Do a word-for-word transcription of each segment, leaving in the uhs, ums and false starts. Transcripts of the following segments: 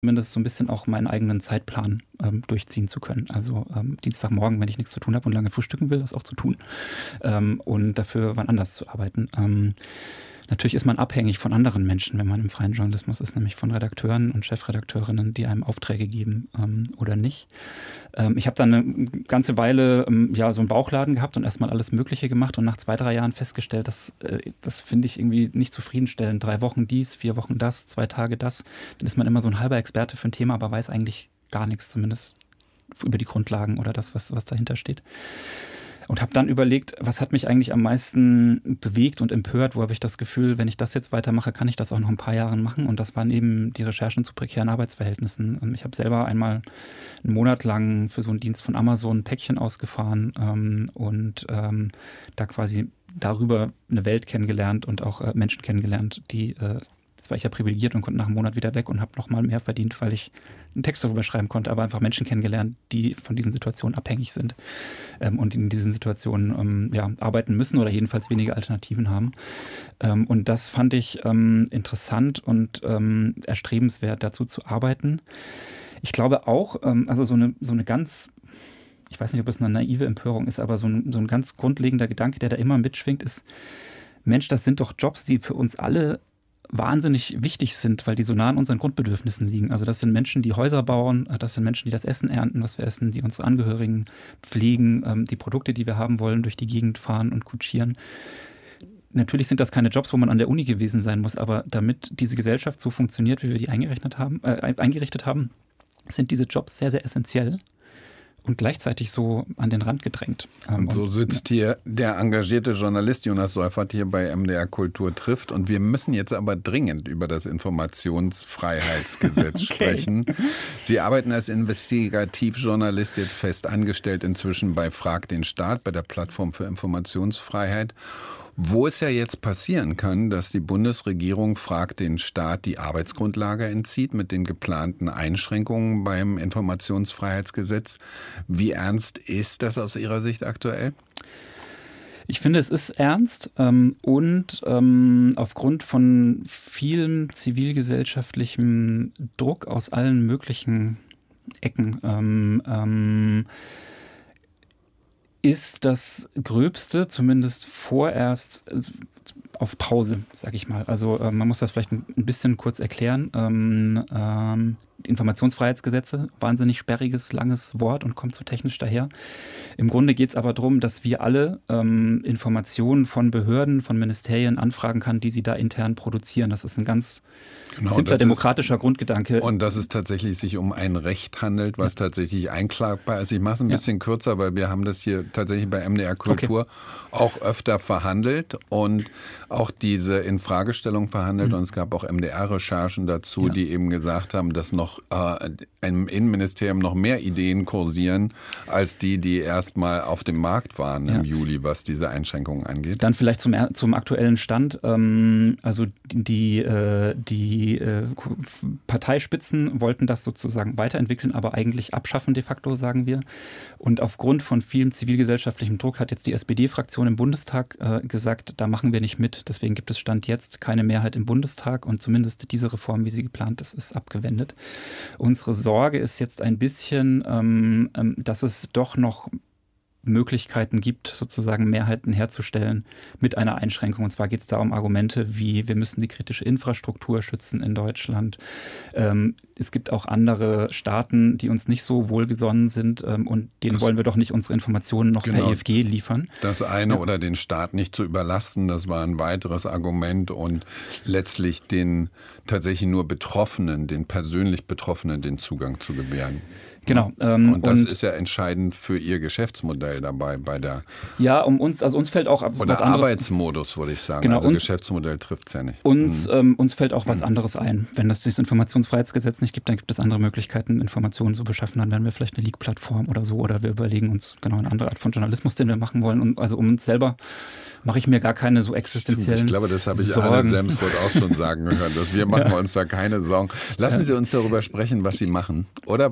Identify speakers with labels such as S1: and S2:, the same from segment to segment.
S1: zumindest so ein bisschen auch meinen eigenen Zeitplan ähm, durchziehen zu können. Also ähm, Dienstagmorgen, wenn ich nichts zu tun habe und lange frühstücken will, das auch zu tun ähm, und dafür wann anders zu arbeiten. Ähm, natürlich ist man abhängig von anderen Menschen, wenn man im freien Journalismus ist, nämlich von Redakteuren und Chefredakteurinnen, die einem Aufträge geben ähm, oder nicht. Ähm, ich habe dann eine ganze Weile ähm, ja, so einen Bauchladen gehabt und erstmal alles Mögliche gemacht und nach zwei, drei Jahren festgestellt, dass, äh, das finde ich irgendwie nicht zufriedenstellend. Drei Wochen dies, vier Wochen das, zwei Tage das. Dann ist man immer so ein halber Experte für ein Thema, aber weiß eigentlich gar nichts, zumindest über die Grundlagen oder das, was, was dahinter steht. Und habe dann überlegt, was hat mich eigentlich am meisten bewegt und empört? Wo habe ich das Gefühl, wenn ich das jetzt weitermache, kann ich das auch noch ein paar Jahre machen? Und das waren eben die Recherchen zu prekären Arbeitsverhältnissen. Ich habe selber einmal einen Monat lang für so einen Dienst von Amazon ein Päckchen ausgefahren ähm, und ähm, da quasi darüber eine Welt kennengelernt und auch äh, Menschen kennengelernt, die, äh, jetzt war ich ja privilegiert und konnte nach einem Monat wieder weg und habe nochmal mehr verdient, weil ich einen Text darüber schreiben konnte, aber einfach Menschen kennengelernt, die von diesen Situationen abhängig sind ähm, und in diesen Situationen ähm, ja, arbeiten müssen oder jedenfalls wenige Alternativen haben. Ähm, und das fand ich ähm, interessant und ähm, erstrebenswert, dazu zu arbeiten. Ich glaube auch, ähm, also so eine, so eine ganz, ich weiß nicht, ob es eine naive Empörung ist, aber so ein, so ein ganz grundlegender Gedanke, der da immer mitschwingt, ist, Mensch, das sind doch Jobs, die für uns alle wahnsinnig wichtig sind, weil die so nah an unseren Grundbedürfnissen liegen. Also das sind Menschen, die Häuser bauen, das sind Menschen, die das Essen ernten, was wir essen, die unsere Angehörigen pflegen, die Produkte, die wir haben wollen, durch die Gegend fahren und kutschieren. Natürlich sind das keine Jobs, wo man an der Uni gewesen sein muss, aber damit diese Gesellschaft so funktioniert, wie wir die eingerichtet haben, äh, eingerichtet haben, sind diese Jobs sehr, sehr essentiell und gleichzeitig so an den Rand gedrängt.
S2: Und so sitzt hier der engagierte Journalist Jonas Seufert hier bei M D R Kultur trifft. Und wir müssen jetzt aber dringend über das Informationsfreiheitsgesetz okay. sprechen. Sie arbeiten als Investigativjournalist jetzt fest angestellt inzwischen bei Frag den Staat, bei der Plattform für Informationsfreiheit. Wo es ja jetzt passieren kann, dass die Bundesregierung Frag den Staat die Arbeitsgrundlage entzieht mit den geplanten Einschränkungen beim Informationsfreiheitsgesetz. Wie ernst ist das aus Ihrer Sicht aktuell?
S1: Ich finde, es ist ernst ähm, und ähm, aufgrund von vielem zivilgesellschaftlichem Druck aus allen möglichen Ecken ähm, ähm, ist das Gröbste zumindest vorerst auf Pause, sag ich mal. Also äh, man muss das vielleicht ein bisschen kurz erklären. Ähm, ähm, Informationsfreiheitsgesetze, wahnsinnig sperriges, langes Wort und kommt so technisch daher. Im Grunde geht es aber darum, dass wir alle ähm, Informationen von Behörden, von Ministerien anfragen kann, die sie da intern produzieren. Das ist ein ganz genau, simpler demokratischer ist, Grundgedanke.
S2: Und dass es tatsächlich sich um ein Recht handelt, was ja. tatsächlich einklagbar ist. Ich mache es ein ja. bisschen kürzer, weil wir haben das hier tatsächlich bei M D R Kultur okay. auch öfter verhandelt und auch diese Infragestellung verhandelt. Mhm. Und es gab auch M D R-Recherchen dazu, ja. die eben gesagt haben, dass noch äh, im Innenministerium noch mehr Ideen kursieren, als die, die erstmal auf dem Markt waren ja. im Juli, was diese Einschränkungen angeht.
S1: Dann vielleicht zum, zum aktuellen Stand. Ähm, also die, äh, die äh, Parteispitzen wollten das sozusagen weiterentwickeln, aber eigentlich abschaffen de facto, sagen wir. Und aufgrund von vielem zivilgesellschaftlichem Druck hat jetzt die S P D-Fraktion im Bundestag äh, gesagt, da machen wir nicht mit. Deswegen gibt es Stand jetzt keine Mehrheit im Bundestag und zumindest diese Reform, wie sie geplant ist, ist abgewendet. Unsere Sorge ist jetzt ein bisschen, ähm, ähm, dass es doch noch Möglichkeiten gibt, sozusagen Mehrheiten herzustellen mit einer Einschränkung. Und zwar geht es da um Argumente wie, wir müssen die kritische Infrastruktur schützen in Deutschland. Ähm, es gibt auch andere Staaten, die uns nicht so wohlgesonnen sind ähm, und denen das wollen wir doch nicht unsere Informationen noch genau, per E F G liefern.
S2: Das eine ja. oder den Staat nicht zu überlasten, das war ein weiteres Argument und letztlich den tatsächlich nur Betroffenen, den persönlich Betroffenen den Zugang zu gewähren.
S1: Genau.
S2: Ähm, und das und, ist ja entscheidend für Ihr Geschäftsmodell dabei bei der...
S1: Ja, um uns, also uns fällt auch
S2: was anderes... Oder Arbeitsmodus, würde ich sagen.
S1: Genau,
S2: also
S1: uns,
S2: Geschäftsmodell trifft es ja nicht.
S1: Uns, hm. ähm, uns fällt auch was anderes ein. Wenn es dieses Informationsfreiheitsgesetz nicht gibt, dann gibt es andere Möglichkeiten, Informationen zu beschaffen. Dann werden wir vielleicht eine Leak-Plattform oder so. Oder wir überlegen uns genau eine andere Art von Journalismus, den wir machen wollen. Und also um uns selber mache ich mir gar keine so existenziellen Sorgen.
S2: Ich glaube, das habe ich Anne Semsrott auch schon sagen gehört. Dass wir machen ja. uns da keine Sorgen. Lassen ja. Sie uns darüber sprechen, was Sie machen. Oder...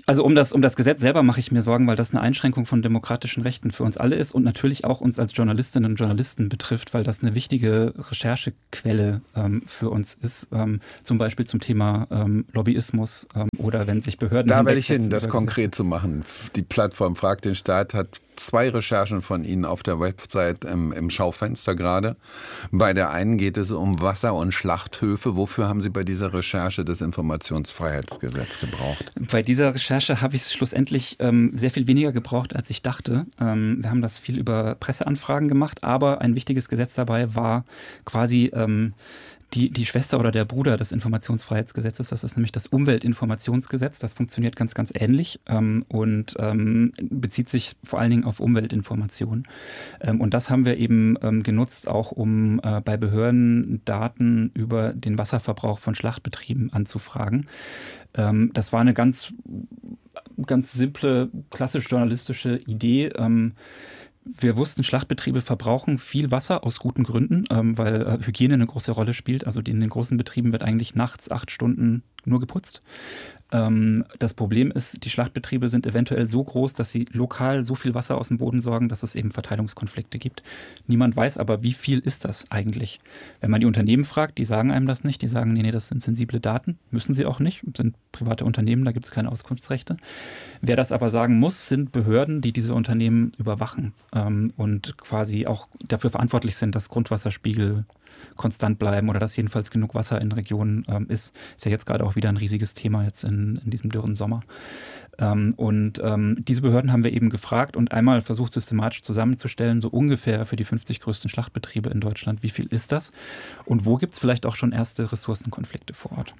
S1: Also um das, um das Gesetz selber mache ich mir Sorgen, weil das eine Einschränkung von demokratischen Rechten für uns alle ist und natürlich auch uns als Journalistinnen und Journalisten betrifft, weil das eine wichtige Recherchequelle ähm, für uns ist, ähm, zum Beispiel zum Thema ähm, Lobbyismus ähm, oder wenn sich Behörden...
S2: Da will ich hin, das konkret zu machen. Die Plattform Frag den Staat hat zwei Recherchen von Ihnen auf der Website im, im Schaufenster gerade. Bei der einen geht es um Wasser- und Schlachthöfe. Wofür haben Sie bei dieser Recherche das Informationsfreiheitsgesetz gebraucht?
S1: Bei dieser Recherche habe ich es schlussendlich ähm, sehr viel weniger gebraucht, als ich dachte. Ähm, wir haben das viel über Presseanfragen gemacht, aber ein wichtiges Gesetz dabei war quasi ähm, die, die Schwester oder der Bruder des Informationsfreiheitsgesetzes. Das ist nämlich das Umweltinformationsgesetz. Das funktioniert ganz, ganz ähnlich ähm, und ähm, bezieht sich vor allen Dingen auf Umweltinformation. Ähm, und das haben wir eben ähm, genutzt, auch um äh, bei Behörden Daten über den Wasserverbrauch von Schlachtbetrieben anzufragen. Ähm, das war eine ganz, ganz simple, klassisch journalistische Idee. Ähm, Wir wussten, Schlachtbetriebe verbrauchen viel Wasser aus guten Gründen, ähm, weil äh, Hygiene eine große Rolle spielt. Also in den großen Betrieben wird eigentlich nachts acht Stunden nur geputzt. Ähm, das Problem ist, die Schlachtbetriebe sind eventuell so groß, dass sie lokal so viel Wasser aus dem Boden sorgen, dass es eben Verteilungskonflikte gibt. Niemand weiß aber, wie viel ist das eigentlich? Wenn man die Unternehmen fragt, die sagen einem das nicht. Die sagen, nee, nee, das sind sensible Daten. Müssen sie auch nicht. Das sind private Unternehmen, da gibt es keine Auskunftsrechte. Wer das aber sagen muss, sind Behörden, die diese Unternehmen überwachen ähm, und quasi auch dafür verantwortlich sind, dass Grundwasserspiegel konstant bleiben oder dass jedenfalls genug Wasser in Regionen ähm, ist. Ist ja jetzt gerade auch wieder ein riesiges Thema jetzt in, in diesem dürren Sommer. Ähm, und ähm, diese Behörden haben wir eben gefragt und einmal versucht systematisch zusammenzustellen, so ungefähr für die fünfzig größten Schlachtbetriebe in Deutschland, wie viel ist das und wo gibt es vielleicht auch schon erste Ressourcenkonflikte vor Ort.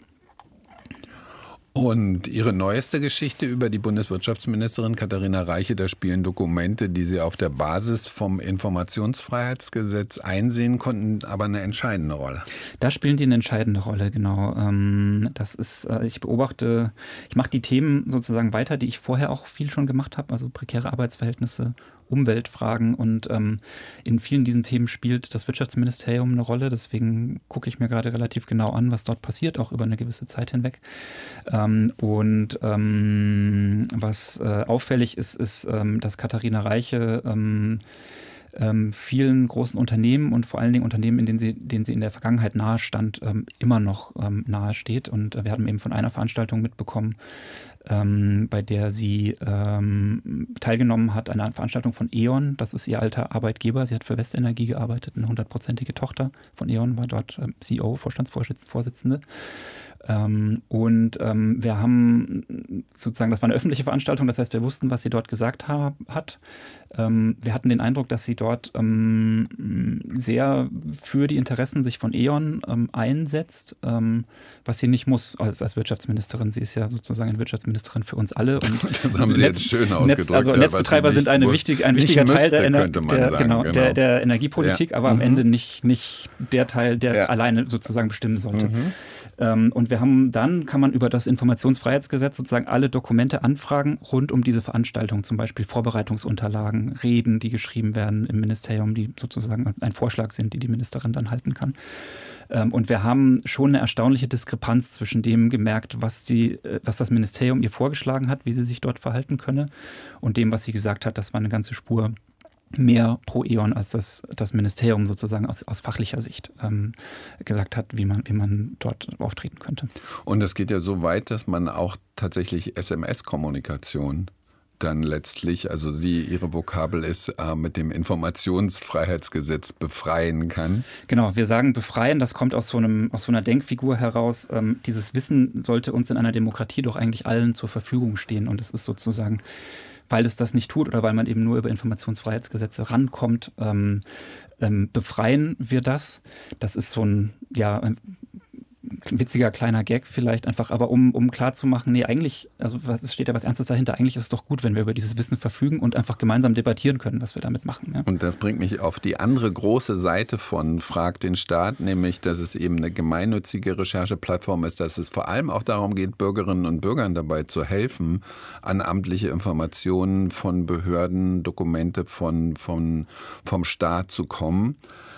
S2: Und Ihre neueste Geschichte über die Bundeswirtschaftsministerin Katharina Reiche, da spielen Dokumente, die Sie auf der Basis vom Informationsfreiheitsgesetz einsehen konnten, aber eine entscheidende Rolle.
S1: Da spielen die eine entscheidende Rolle, genau. Das ist, ich beobachte, ich mache die Themen sozusagen weiter, die ich vorher auch viel schon gemacht habe, also prekäre Arbeitsverhältnisse, Umweltfragen und ähm, in vielen diesen Themen spielt das Wirtschaftsministerium eine Rolle. Deswegen gucke ich mir gerade relativ genau an, was dort passiert, auch über eine gewisse Zeit hinweg. Ähm, und ähm, was äh, auffällig ist, ist, ähm, dass Katharina Reiche ähm, ähm, vielen großen Unternehmen und vor allen Dingen Unternehmen, in denen sie, denen sie in der Vergangenheit nahe stand, ähm, immer noch ähm, nahe steht. Und äh, wir haben eben von einer Veranstaltung mitbekommen, Ähm, bei der sie ähm, teilgenommen hat an einer Veranstaltung von E.ON. Das ist ihr alter Arbeitgeber. Sie hat für Westenergie gearbeitet, eine hundertprozentige Tochter von E.ON, war dort ähm, C E O, Vorstandsvorsitzende. Ähm, und ähm, wir haben sozusagen, das war eine öffentliche Veranstaltung, das heißt, wir wussten, was sie dort gesagt ha- hat. Ähm, wir hatten den Eindruck, dass sie dort ähm, sehr für die Interessen sich von E.ON ähm, einsetzt, ähm, was sie nicht muss als, als Wirtschaftsministerin. Sie ist ja sozusagen eine Wirtschaftsministerin für uns alle. Und
S2: das haben Sie Netz, jetzt schön ausgedrückt.
S1: Netz, also Netzbetreiber sind eine wichtig, ein wichtiger
S2: müsste,
S1: Teil der, Ener-
S2: der,
S1: sagen, genau, genau. Der, der Energiepolitik, ja. aber
S2: mhm.
S1: am Ende nicht, nicht der Teil, der ja. alleine sozusagen bestimmen sollte. Mhm. Ähm, und wir haben dann, kann man über das Informationsfreiheitsgesetz sozusagen alle Dokumente anfragen rund um diese Veranstaltung, zum Beispiel Vorbereitungsunterlagen, Reden, die geschrieben werden im Ministerium, die sozusagen ein Vorschlag sind, die die Ministerin dann halten kann. Ähm, und wir haben schon eine erstaunliche Diskrepanz zwischen dem gemerkt, was, die, was das Ministerium ihr vorgeschlagen hat, wie sie sich dort verhalten könne, und dem, was sie gesagt hat. Das war eine ganze Spur mehr pro E.ON, als das, das Ministerium sozusagen aus, aus fachlicher Sicht ähm, gesagt hat, wie man, wie man dort auftreten könnte.
S2: Und das geht ja so weit, dass man auch tatsächlich S M S-Kommunikation dann letztlich, also Sie, Ihre Vokabel ist, äh, mit dem Informationsfreiheitsgesetz befreien kann.
S1: Genau, wir sagen befreien, das kommt aus so, einem, aus so einer Denkfigur heraus. Ähm, dieses Wissen sollte uns in einer Demokratie doch eigentlich allen zur Verfügung stehen, und es ist sozusagen, weil es das nicht tut oder weil man eben nur über Informationsfreiheitsgesetze rankommt, ähm, ähm, befreien wir das. Das ist so ein, ja, ein witziger kleiner Gag vielleicht einfach, aber um, um klarzumachen, nee, eigentlich, also es steht ja was Ernstes dahinter, eigentlich ist es doch gut, wenn wir über dieses Wissen verfügen und einfach gemeinsam debattieren können, was wir damit machen. Ja.
S2: Und das bringt mich auf die andere große Seite von Frag den Staat, nämlich, dass es eben eine gemeinnützige Rechercheplattform ist, dass es vor allem auch darum geht, Bürgerinnen und Bürgern dabei zu helfen, an amtliche Informationen von Behörden, Dokumente von, von, vom Staat zu kommen.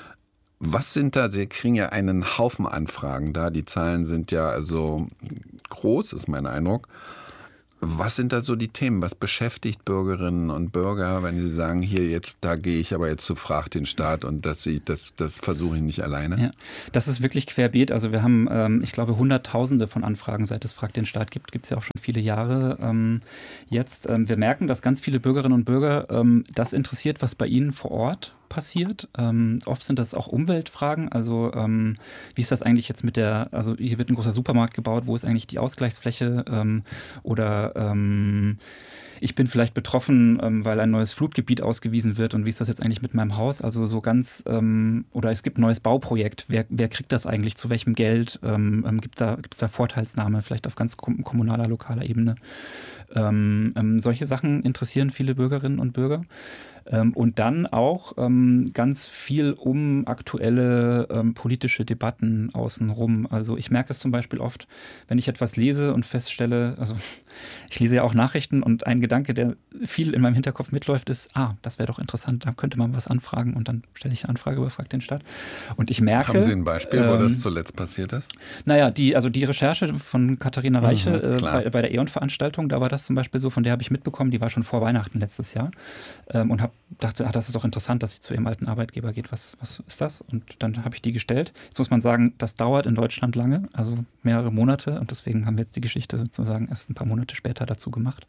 S2: Was sind da, Sie kriegen ja einen Haufen Anfragen da, die Zahlen sind ja also groß, ist mein Eindruck. Was sind da so die Themen? Was beschäftigt Bürgerinnen und Bürger, wenn sie sagen, hier jetzt, da gehe ich aber jetzt zu Frag den Staat und das, das, das versuche ich nicht alleine?
S1: Ja, das ist wirklich querbeet. Also wir haben, ähm, ich glaube, Hunderttausende von Anfragen, seit es Frag den Staat gibt. Gibt es ja auch schon viele Jahre ähm, jetzt. Ähm, wir merken, dass ganz viele Bürgerinnen und Bürger ähm, das interessiert, was bei ihnen vor Ort passiert. Ähm, oft sind das auch Umweltfragen. Also ähm, wie ist das eigentlich jetzt mit der, also hier wird ein großer Supermarkt gebaut, wo ist eigentlich die Ausgleichsfläche ähm, oder ähm, ich bin vielleicht betroffen, ähm, weil ein neues Flutgebiet ausgewiesen wird und wie ist das jetzt eigentlich mit meinem Haus? Also so ganz, ähm, oder es gibt ein neues Bauprojekt. Wer, wer kriegt das eigentlich? Zu welchem Geld? Ähm, ähm, gibt da, gibt es da Vorteilsnahme, vielleicht auf ganz kom- kommunaler, lokaler Ebene? Ähm, ähm, solche Sachen interessieren viele Bürgerinnen und Bürger. Ähm, und dann auch ähm, ganz viel um aktuelle ähm, politische Debatten außenrum. Also ich merke es zum Beispiel oft, wenn ich etwas lese und feststelle, also ich lese ja auch Nachrichten und ein Gedanke, der viel in meinem Hinterkopf mitläuft, ist, ah, das wäre doch interessant, da könnte man was anfragen und dann stelle ich eine Anfrage über Frag den Staat. Und ich merke...
S2: Haben Sie ein Beispiel,
S1: ähm,
S2: wo das zuletzt passiert ist?
S1: Naja, die, also die Recherche von Katharina Reiche
S2: Mhm,
S1: äh, bei, bei der E.ON-Veranstaltung, da war das zum Beispiel so, von der habe ich mitbekommen, die war schon vor Weihnachten letztes Jahr ähm, und hab, dachte, ah, das ist doch interessant, dass sie zu ihrem alten Arbeitgeber geht. Was, was ist das? Und dann habe ich die gestellt. Jetzt muss man sagen, das dauert in Deutschland lange, also mehrere Monate und deswegen haben wir jetzt die Geschichte sozusagen erst ein paar Monate später dazu gemacht.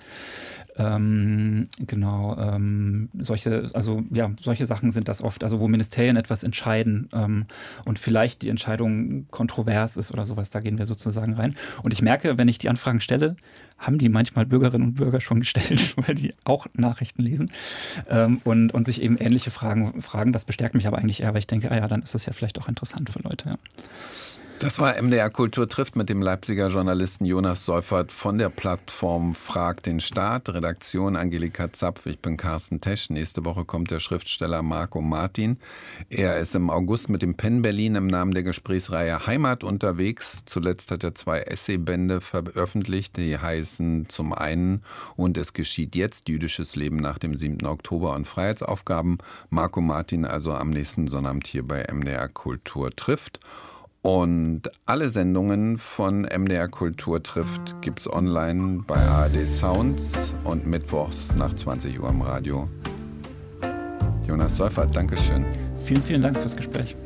S1: Ähm, genau, ähm, solche, also ja, solche Sachen sind das oft, also wo Ministerien etwas entscheiden ähm, und vielleicht die Entscheidung kontrovers ist oder sowas, da gehen wir sozusagen rein. Und ich merke, wenn ich die Anfragen stelle, haben die manchmal Bürgerinnen und Bürger schon gestellt, weil die auch Nachrichten lesen ähm, und, und sich eben ähnliche Fragen fragen. Das bestärkt mich aber eigentlich eher, weil ich denke, ah ja, dann ist das ja vielleicht auch interessant für Leute. Ja.
S2: Das war M D R Kultur trifft mit dem Leipziger Journalisten Jonas Seufert von der Plattform Frag den Staat. Redaktion Angelika Zapf, ich bin Carsten Tesch. Nächste Woche kommt der Schriftsteller Marco Martin. Er ist im August mit dem Penn Berlin im Namen der Gesprächsreihe Heimat unterwegs. Zuletzt hat er zwei Essaybände veröffentlicht, die heißen zum einen Und es geschieht jetzt, jüdisches Leben nach dem siebten Oktober und Freiheitsaufgaben. Marco Martin also am nächsten Sonnabend hier bei M D R Kultur trifft. Und alle Sendungen von M D R Kultur trifft gibt's online bei A R D Sounds und mittwochs nach zwanzig Uhr im Radio. Jonas Seufert, Dankeschön.
S1: Vielen, vielen Dank fürs Gespräch.